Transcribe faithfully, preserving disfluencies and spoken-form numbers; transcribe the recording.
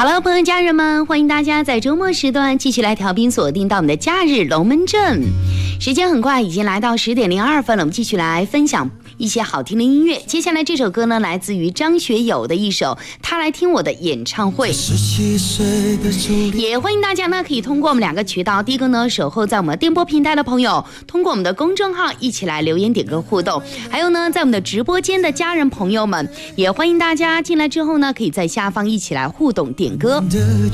好了，朋友家人们，欢迎大家在周末时段继续来调频锁定到我们的假日龙门阵。时间很快已经来到十点零二分了，我们继续来分享一些好听的音乐。接下来这首歌呢，来自于张学友的一首《他来听我的演唱会》。也欢迎大家呢，可以通过我们两个渠道，第一个呢，守候在我们电波平台的朋友，通过我们的公众号一起来留言点歌互动。还有呢，在我们的直播间的家人朋友们，也欢迎大家进来之后呢，可以在下方一起来互动点歌。